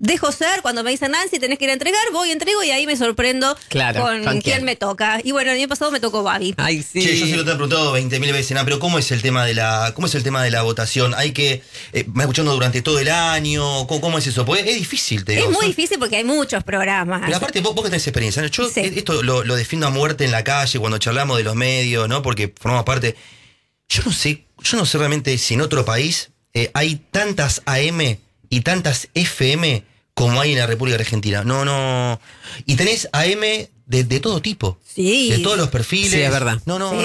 dejo ser, cuando me dicen Nancy, tenés que ir a entregar, voy, entrego y ahí me sorprendo con quién me toca. Y bueno, el año pasado me tocó Babi. Ay, sí. Che, yo se lo te he preguntado 20.000 veces, pero ¿cómo es el tema de la votación? Hay que, ¿me escuchando durante todo el año? ¿Cómo es eso? Porque es difícil, te digo. Es muy difícil porque hay muchos programas. Pero aparte, vos que tenés experiencia, ¿no? Yo esto lo defiendo a muerte en la calle, cuando charlamos de los medios, ¿no? Porque formamos parte. Yo no sé realmente si en otro país hay tantas AM y tantas FM como hay en la República Argentina. No. Y tenés AM de todo tipo. Sí. De todos los perfiles. Sí, es verdad.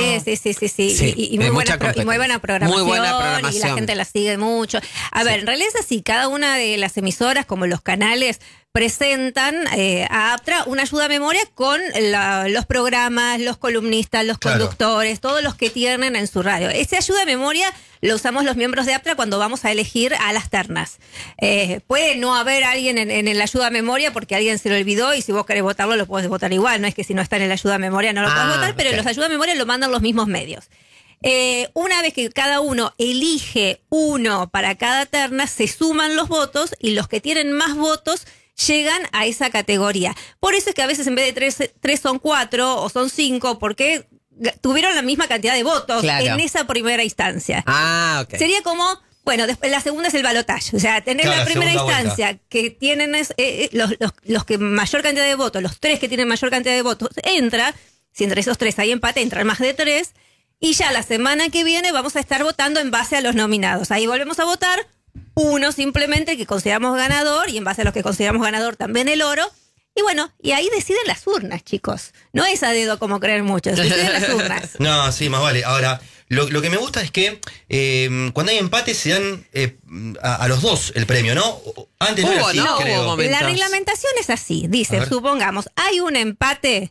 Sí. Y muy buena programación. Muy buena programación. Y la gente la sigue mucho. A ver, en realidad es así. Cada una de las emisoras, como los canales, presentan a APTRA una ayuda a memoria con los programas, los columnistas, los conductores, todos los que tienen en su radio. Esa ayuda a memoria lo usamos los miembros de APTRA cuando vamos a elegir a las ternas. Puede no haber alguien en la ayuda a memoria porque alguien se lo olvidó y si vos querés votarlo lo podés votar igual. No es que si no está en la ayuda a memoria no lo podés votar, pero los ayuda a memoria lo mandan los mismos medios. Una vez que cada uno elige uno para cada terna, se suman los votos y los que tienen más votos llegan a esa categoría. Por eso es que a veces en vez de 3 son 4 o son 5, porque tuvieron la misma cantidad de votos en esa primera instancia. Sería como, bueno, después la segunda es el balotaje. O sea, tener la primera instancia que tienen los que mayor cantidad de votos, los 3 que tienen mayor cantidad de votos, entra, si entre esos 3 hay empate, entran más de 3, y ya la semana que viene vamos a estar votando en base a los nominados. Ahí volvemos a votar uno simplemente que consideramos ganador y en base a los que consideramos ganador también el oro. Y bueno, y ahí deciden las urnas, chicos. No es a dedo como creen muchos, deciden las urnas. No, sí, más vale. Ahora, lo que me gusta es que cuando hay empate se dan a los dos el premio, ¿no? Antes no era así, creo. La reglamentación es así. Dice, supongamos, hay un empate.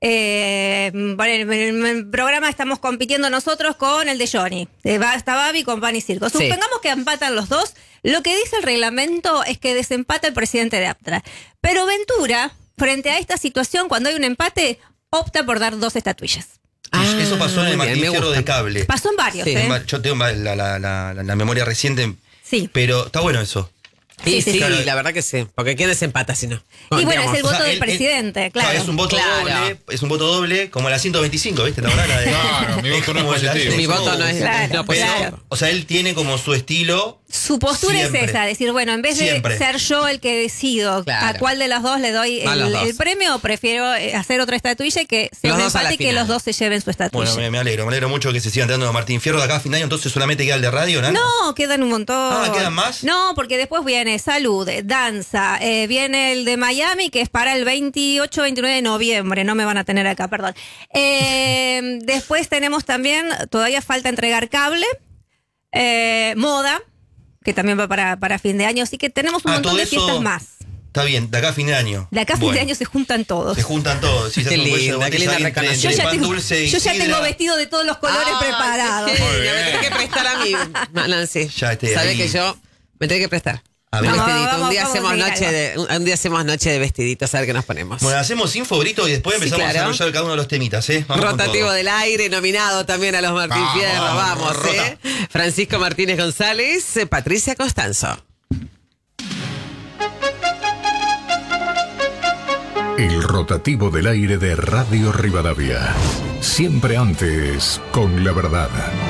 En el programa estamos compitiendo nosotros con el de Johnny. Está Babi con Pan y Circo. Supongamos que empatan los dos. Lo que dice el reglamento es que desempata el presidente de APTRA. Pero Ventura, frente a esta situación, cuando hay un empate, opta por dar 2 estatuillas. Eso pasó en el Martín Fierro de Cable. Pasó en varios. Yo tengo la memoria reciente. Sí. Pero está bueno eso. Sí, claro. La verdad que sí. Porque ¿quién desempata si no? Y bueno, es el voto del presidente, claro. Es un voto doble, como la 125, ¿viste? Claro, mi voto no es positivo. Mi voto no es claro. O sea, él tiene como su estilo. Su postura es esa, decir, bueno, en vez de ser yo el que decido a cuál de las dos le doy el premio, prefiero hacer otra estatuilla y que sea un empate y que los dos se lleven su estatuilla. Bueno, me alegro mucho que se sigan dando a Martín Fierro de acá a fin de año, entonces solamente queda el de radio, ¿no? No, quedan un montón. ¿Quedan más? No, porque después viene salud, danza, viene el de Miami, que es para el 28, 29 de noviembre, no me van a tener acá, perdón. Después tenemos también, todavía falta entregar cable, moda, que también va para fin de año, así que tenemos un montón de fiestas más. Está bien, de acá a fin de año. De acá a fin de año se juntan todos. Sí, qué linda yo ya tengo vestido de todos los colores preparados. Me tenés que prestar a mí, Nancy. Sabés que yo me tenés que prestar. A ver, un día hacemos noche de vestiditos, a ver qué nos ponemos. Bueno, hacemos info, grito, y después empezamos a desarrollar cada uno de los temitas, Vamos Rotativo del aire, nominado también a los Martín Fierro, vamos, Francisco Martínez González, Patricia Costanzo. El rotativo del aire de Radio Rivadavia. Siempre antes, con la verdad.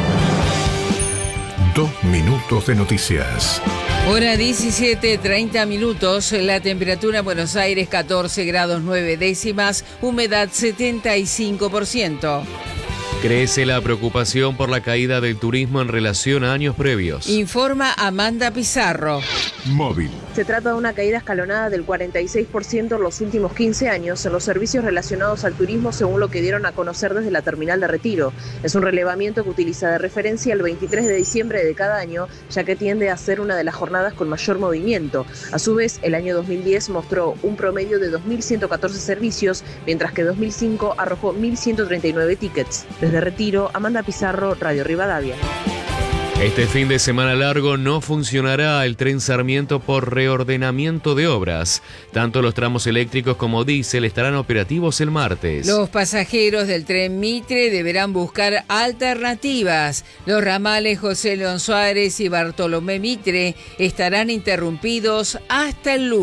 2 minutos de noticias. Hora 17:30, la temperatura en Buenos Aires 14 grados 9 décimas, humedad 75%. Crece la preocupación por la caída del turismo en relación a años previos. Informa Amanda Pizarro. Móvil. Se trata de una caída escalonada del 46% en los últimos 15 años en los servicios relacionados al turismo, según lo que dieron a conocer desde la terminal de Retiro. Es un relevamiento que utiliza de referencia el 23 de diciembre de cada año, ya que tiende a ser una de las jornadas con mayor movimiento. A su vez, el año 2010 mostró un promedio de 2.114 servicios, mientras que 2005 arrojó 1.139 tickets. Desde Retiro, Amanda Pizarro, Radio Rivadavia. Este fin de semana largo no funcionará el tren Sarmiento por reordenamiento de obras. Tanto los tramos eléctricos como diésel estarán operativos el martes. Los pasajeros del tren Mitre deberán buscar alternativas. Los ramales José León Suárez y Bartolomé Mitre estarán interrumpidos hasta el lunes.